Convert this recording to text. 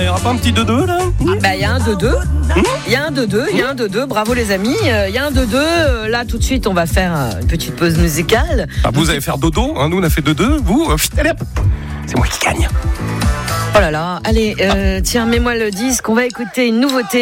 aura pas un petit 2-2 là? Bah, il y a un 2-2. Il y a un 2-2, il y a un 2-2. Bravo les amis. Il y a un 2-2. Là, tout de suite, on va faire une petite pause musicale. Ah, vous allez faire dodo, hein, nous on a fait 2-2. Vous, allez, hop. C'est moi qui gagne. Oh là là. Allez, tiens, mets-moi le disque. On va écouter une nouveauté.